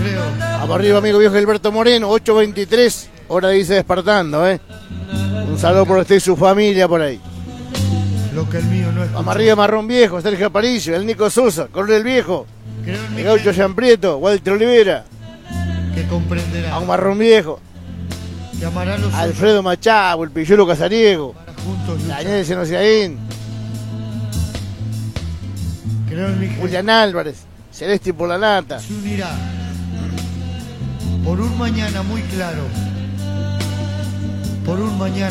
creo. Vamos arriba, amigo viejo Gilberto Moreno, 8:23, hora dice despertando, Un saludo por usted y su familia por ahí. Lo que el mío no es. Vamos arriba, Marrón Viejo, Sergio Aparicio, el Nico Sosa, Coronel Viejo, el Gaucho Jean Prieto, Walter Olivera. Que comprenderá. A un Marrón Viejo. Que amará los Alfredo Machado, el Pilluelo Casariego. juntos. Daniel Senociaín. Creo en mi gente. Julián Álvarez, Celeste por la Nata. Se unirá por un mañana muy claro. Por un mañana